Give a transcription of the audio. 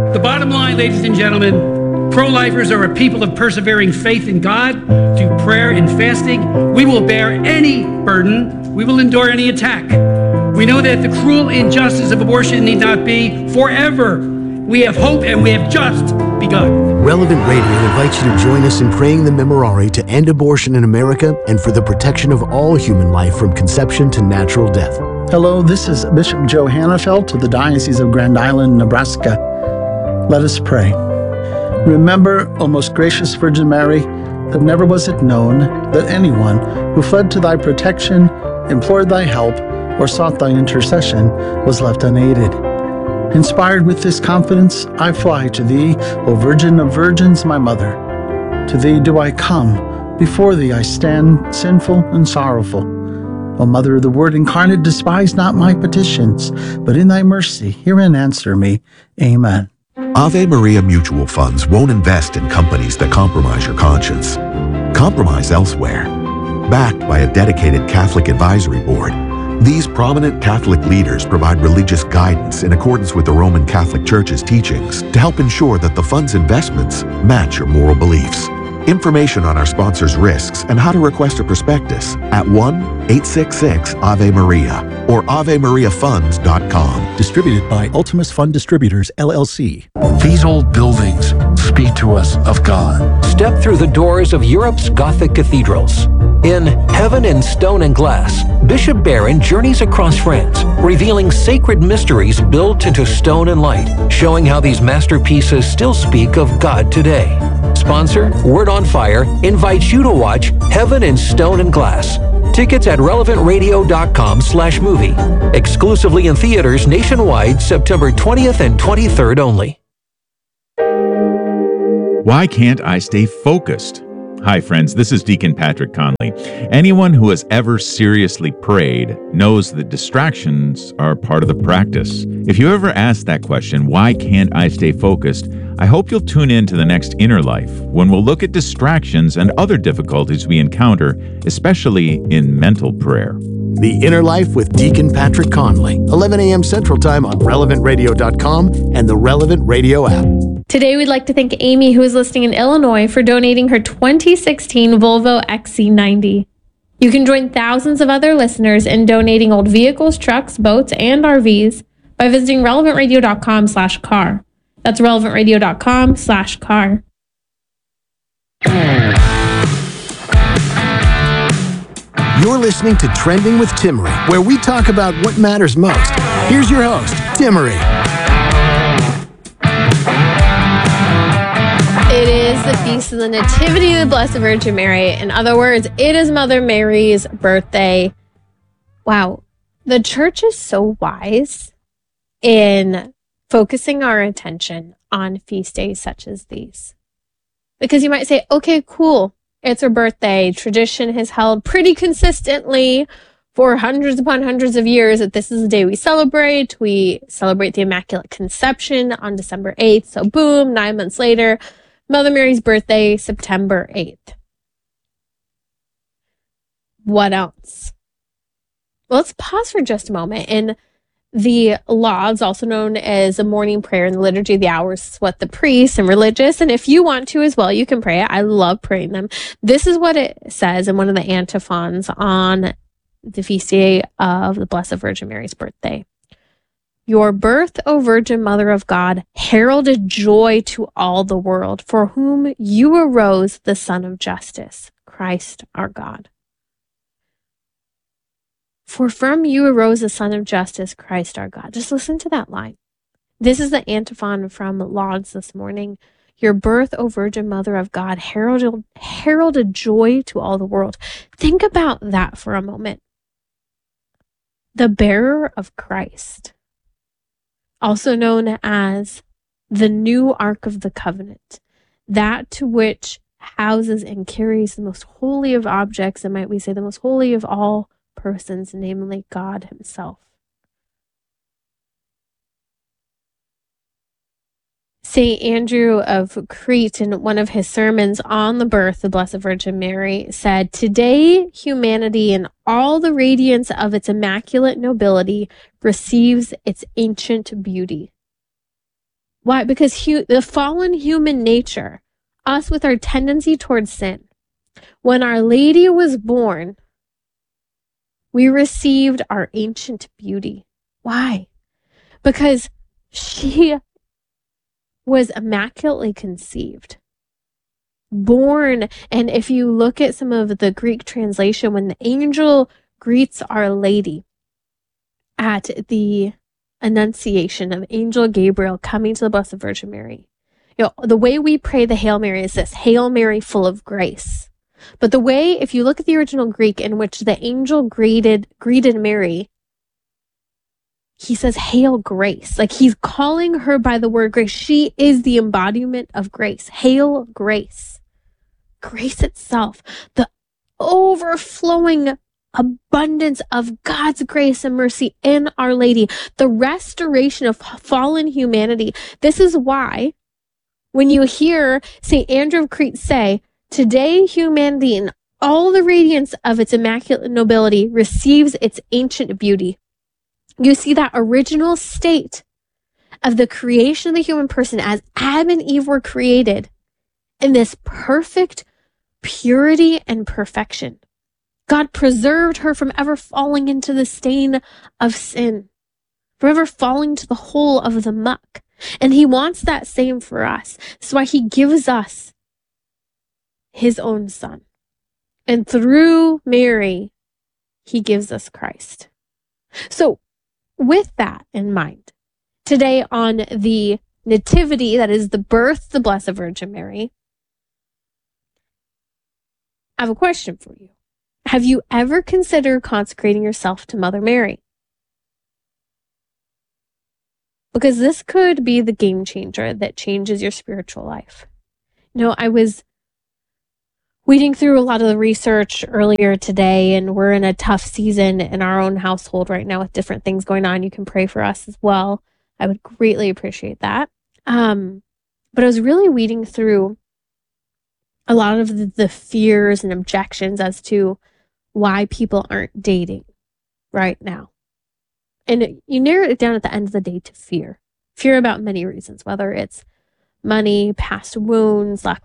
The bottom line, ladies and gentlemen, pro-lifers are a people of persevering faith in God through prayer and fasting. We will bear any burden. We will endure any attack. We know that the cruel injustice of abortion need not be forever. We have hope, and we have just begun. Relevant Radio invites you to join us in praying the Memorare to end abortion in America and for the protection of all human life from conception to natural death. Hello, this is Bishop Joe Hannafelt of the Diocese of Grand Island, Nebraska. Let us pray. Remember, O most gracious Virgin Mary, that never was it known that anyone who fled to thy protection, implored thy help, or sought thy intercession was left unaided. Inspired with this confidence, I fly to thee, O Virgin of Virgins, my Mother. To thee do I come, before thee I stand, sinful and sorrowful. O Mother of the Word incarnate, despise not my petitions, but in thy mercy hear and answer me. Amen. Ave Maria Mutual Funds won't invest in companies that compromise your conscience. Compromise elsewhere. Backed by a dedicated Catholic advisory board, these prominent Catholic leaders provide religious guidance in accordance with the Roman Catholic Church's teachings to help ensure that the fund's investments match your moral beliefs. Information on our sponsors' risks and how to request a prospectus at 1-866-AVE-MARIA or AveMariaFunds.com. Distributed by Ultimus Fund Distributors, LLC. These old buildings speak to us of God. Step through the doors of Europe's Gothic cathedrals. In Heaven in Stone and Glass, Bishop Barron journeys across France, revealing sacred mysteries built into stone and light, showing how these masterpieces still speak of God today. Sponsor, Word on Fire, invites you to watch Heaven in Stone and Glass. Tickets at relevantradio.com/movie. Exclusively in theaters nationwide, September 20th and 23rd only. Why can't I stay focused? Hi, friends. This is Deacon Patrick Conley. Anyone who has ever seriously prayed knows that distractions are part of the practice. If you ever ask that question, why can't I stay focused? I hope you'll tune in to the next Inner Life, when we'll look at distractions and other difficulties we encounter, especially in mental prayer. The Inner Life with Deacon Patrick Conley, 11 a.m. Central Time on relevantradio.com and the Relevant Radio app. Today, we'd like to thank Amy, who is listening in Illinois, for donating her 2016 Volvo XC90. You can join thousands of other listeners in donating old vehicles, trucks, boats, and RVs by visiting relevantradio.com/car. That's relevantradio.com/car. You're listening to Trending with Timmery, where we talk about what matters most. Here's your host, Timmery. It is the Feast of the Nativity of the Blessed Virgin Mary. In other words, it is Mother Mary's birthday. Wow. The church is so wise in focusing our attention on feast days such as these. Because you might say, okay, cool. It's her birthday. Tradition has held pretty consistently for hundreds upon hundreds of years that this is the day we celebrate. We celebrate the Immaculate Conception on December 8th. So boom, 9 months later, Mother Mary's birthday, September 8th. What else? Well, let's pause for just a moment. In the lauds, also known as the morning prayer in the Liturgy of the Hours, is what the priests and religious, and if you want to as well, you can pray it. I love praying them. This is what it says in one of the antiphons on the feast day of the Blessed Virgin Mary's birthday. Your birth, O Virgin Mother of God, heralded joy to all the world, for whom you arose the Son of Justice, Christ our God. For from you arose the Son of Justice, Christ our God. Just listen to that line. This is the antiphon from Lauds this morning. Your birth, O Virgin Mother of God, heralded joy to all the world. Think about that for a moment. The bearer of Christ, also known as the new Ark of the Covenant, that to which houses and carries the most holy of objects, and might we say the most holy of all persons, namely God himself. St. Andrew of Crete, in one of his sermons on the birth of the Blessed Virgin Mary, said, "Today, humanity in all the radiance of its immaculate nobility receives its ancient beauty." Why? Because the fallen human nature, us with our tendency towards sin, when Our Lady was born, we received our ancient beauty. Why? Because she was immaculately conceived, born. And if you look at some of the Greek translation, when the angel greets Our Lady at the Annunciation of Angel Gabriel coming to the Blessed Virgin Mary, the way we pray the Hail Mary is this: Hail Mary, full of grace. But the way, if you look at the original Greek in which the angel greeted Mary, he says, Hail Grace. Like, he's calling her by the word grace. She is the embodiment of grace. Hail Grace. Grace itself, the overflowing abundance of God's grace and mercy in Our Lady, the restoration of fallen humanity. This is why when you hear St. Andrew of Crete say, today humanity in all the radiance of its immaculate nobility receives its ancient beauty. You see that original state of the creation of the human person as Adam and Eve were created in this perfect purity and perfection. God preserved her from ever falling into the stain of sin, from ever falling to the hole of the muck. And he wants that same for us. That's why he gives us his own son. And through Mary, he gives us Christ. So with that in mind, today on the Nativity, that is the birth of the Blessed Virgin Mary, I have a question for you. Have you ever considered consecrating yourself to Mother Mary? Because this could be the game changer that changes your spiritual life. I was reading through a lot of the research earlier today, and we're in a tough season in our own household right now with different things going on. You can pray for us as well. I would greatly appreciate that. But I was really weeding through a lot of the fears and objections as to why people aren't dating right now. And you narrow it down at the end of the day to fear. Fear about many reasons, whether it's money, past wounds, lack